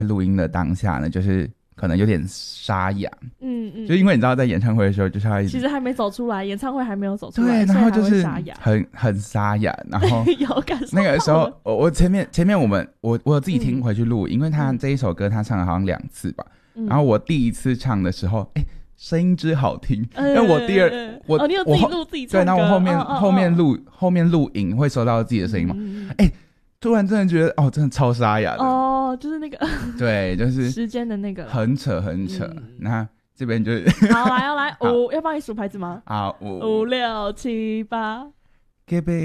录音的当下呢，就是可能有点沙哑，就因嗯， 为你知道在演唱会的时候就是要一直其实还没走出来，演唱会还没有走出对， 来， 然后就是所以还会沙哑。 很沙哑，然后有感受那个时候到了我前面我有自己听回去录，因为他这一首歌他唱了好像2次吧，然后我第一次唱的时候，声音之好听，因为我第二你有自己录自己唱歌， 对，然后我后面录影会收到自己的声音嘛，突然真的觉得真的超沙哑的就是那个对，就是时间的那个很扯很扯，那这边就是好来要帮你数牌子吗？ 好 5、6、7、8。 给杯